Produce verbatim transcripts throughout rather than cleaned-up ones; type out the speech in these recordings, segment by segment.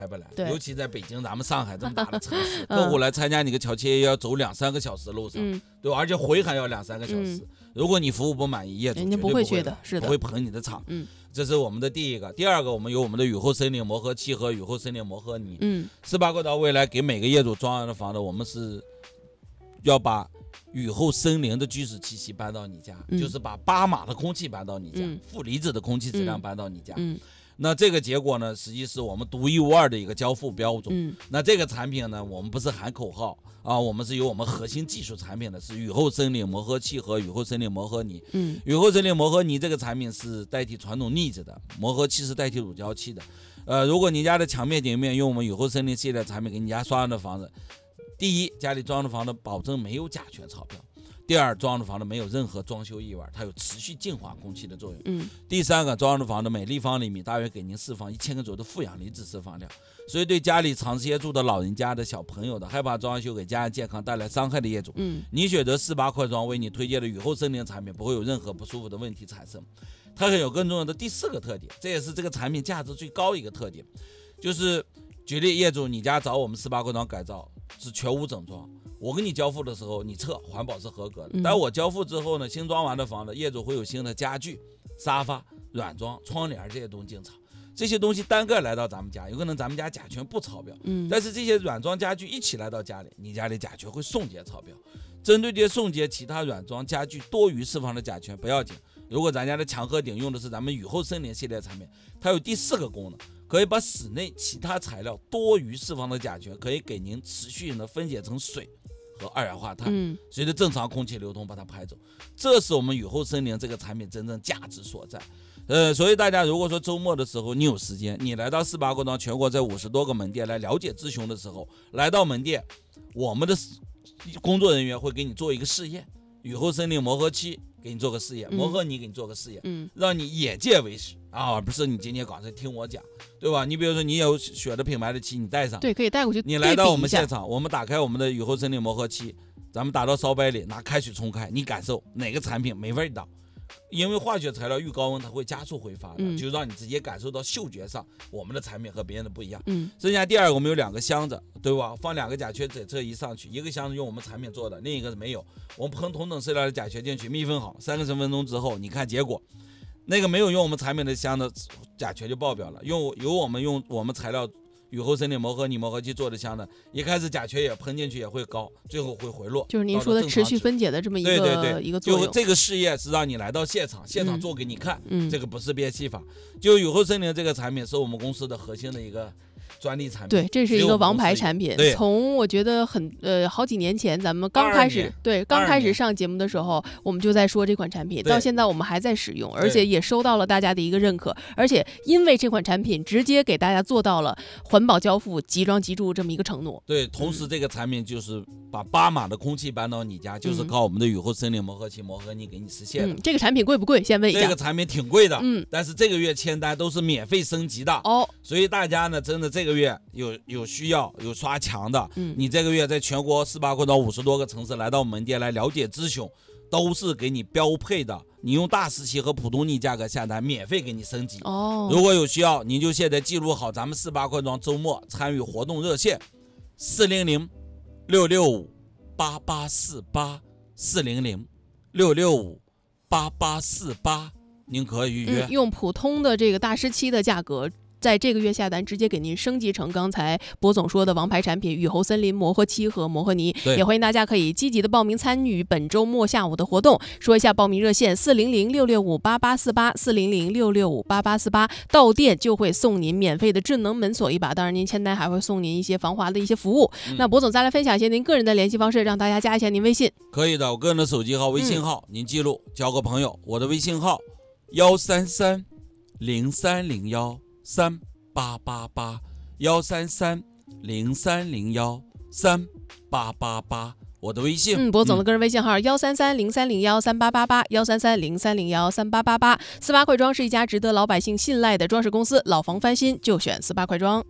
不来，尤其在北京咱们上海这么大的城市，客户来参加你个桥切要走两三个小时路上，嗯、对吧？而且回还要两三个小时。嗯、如果你服务不满意，业主绝对不会去的， 是的， 不会捧你的场。嗯，这是我们的第一个。第二个，我们有我们的雨后森林磨合漆和雨后森林磨合泥。嗯，斯巴快装未来给每个业主装完的房子，我们是要把雨后森林的居室气息搬到你家，嗯、就是把巴马的空气搬到你家，嗯、负离子的空气质量搬到你家。嗯嗯那这个结果呢，实际是我们独一无二的一个交付标准。嗯，那这个产品呢，我们不是喊口号啊，我们是有我们核心技术产品的，是雨后森林磨合漆和雨后森林磨合泥。嗯，雨后森林磨合泥这个产品是代替传统腻子的，磨合漆是代替乳胶漆的。呃，如果你家的墙面顶面用我们雨后森林系列产品给你家刷完的房子，第一，家里装的房子保证没有甲醛超标。第二，装的房子没有任何装修异味，它有持续净化空气的作用。嗯。第三个，装的房子每立方厘米大约给您释放一千个左右的负氧离子释放量，所以对家里长时间住的老人家的小朋友的，害怕装修给家人健康带来伤害的业主，嗯，你选择四八快装为你推荐的雨后森林产品，不会有任何不舒服的问题产生。它还有更重要的第四个特点，这也是这个产品价值最高的一个特点，就是举例业主，你家找我们四八快装改造是全屋整装。我跟你交付的时候，你测环保是合格的。但我交付之后呢，新装完的房子，业主会有新的家具、沙发、软装、窗帘这些东西进场。这些东西单个来到咱们家，有可能咱们家甲醛不超标，嗯，但是这些软装家具一起来到家里，你家里甲醛会送检超标。针对这些送检其他软装家具多余释放的甲醛不要紧，如果咱家的墙和顶用的是咱们雨后森林系列产品，它有第四个功能。可以把室内其他材料多余释放的甲醛，可以给您持续性的分解成水和二氧化碳，嗯，随着正常空气流通把它排走，这是我们雨后森林这个产品真正价值所在。呃，所以大家如果说周末的时候你有时间，你来到四八快装全国在五十多个门店来了解咨询的时候，来到门店，我们的工作人员会给你做一个试验，雨后森林磨合漆给你做个试验，磨合泥给你做个试验，嗯，让你眼界为实啊，而不是你今天刚才听我讲，对吧？你比如说你有选的品牌的漆，你带上， 对，可以带过去。 你来到我们现场，我们打开我们的雨后森林磨合漆，咱们打到烧杯里，拿开水冲开，你感受哪个产品没味道？因为化学材料遇高温它会加速挥发的，嗯，就让你直接感受到嗅觉上我们的产品和别人的不一样。嗯，剩下第二个，我们有两个箱子，对吧？放两个甲醛检测仪上去，一个箱子用我们产品做的，另一个是没有。我们喷同等色调的甲醛进去，密封好，三个十分钟之后，你看结果，那个没有用我们产品的箱子，甲醛就爆表了。用有我们用我们材料。雨后森林磨合泥磨合漆做的箱的，一开始甲醛也喷进去也会高，最后会回落， 就是您说的持续分解的这么一个对对对一个作用。 就这个试验是让你来到现场，现场做给你看，嗯，这个不是变戏法。就雨后森林这个产品是我们公司的核心的一个专利产品， 对，这是一个王牌产品。从我觉得很呃好几年前咱们刚开始对刚开始上节目的时候，我们就在说这款产品，到现在我们还在使用，而且也收到了大家的一个认可，而且因为这款产品直接给大家做到了环保交付、即装即住这么一个承诺。 对，同时这个产品就是把巴马的空气搬到你家，嗯、就是靠我们的雨后森林磨合漆、磨合泥给你实现的、 嗯。这个产品贵不贵？先问一下。 这个产品挺贵的，嗯，但是这个月签单都是免费升级的哦，所以大家呢，真的这个月有有需要有刷墙的，嗯，你这个月在全国四八快到五十多个城市来到门店来了解咨询，都是给你标配的。你用大师漆和普通泥价格下单，免费给你升级哦。如果有需要，您就现在记录好咱们四八快装周末参与活动热线：四零零六六五八八四八四零零六六五八八四八，您可以预约、 嗯。用普通的这个大师漆的价格。在这个月下单，直接给您升级成刚才博总说的王牌产品雨后森林磨合漆和磨合泥，也欢迎大家可以积极的报名参与本周末下午的活动。说一下报名热线：四零零六六五八八四八四零零六六五八八四八，到店就会送您免费的智能门锁一把，当然您签单还会送您一些防滑的一些服务。嗯、那博总再来分享一些您个人的联系方式，让大家加一下您微信。 可以的，我个人的手机号、微信号、嗯、您记录，交个朋友。我的微信号幺三三零三零幺。三八八八幺三三零三零幺三八八八，我的微信。 嗯，博总的个人微信号幺三三零三零幺三八八八幺三三零三零幺三八八八。四八快装是一家值得老百姓信赖的装饰公司，老房翻新就选四八快装。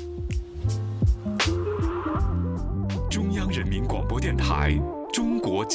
中央人民广播电台中国。